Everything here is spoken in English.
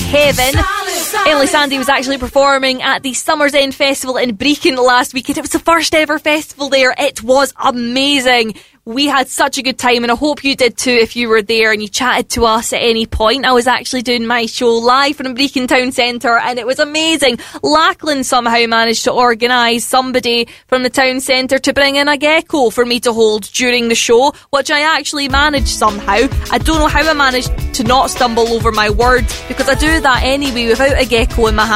Heaven. Emily Sandé was actually performing at the Summer's End Festival in Brecon last weekend. It was the first ever festival there. It was amazing. We had such a good time, and I hope you did too if you were there and you chatted to us at any point. I was actually doing my show live from Brecon Town Centre, and it was amazing. Lachlan somehow managed to organise somebody from the town centre to bring in a gecko for me to hold during the show, which I actually managed somehow. I don't know how I managed to not stumble over my words, because I do that anyway without a gecko in my hand.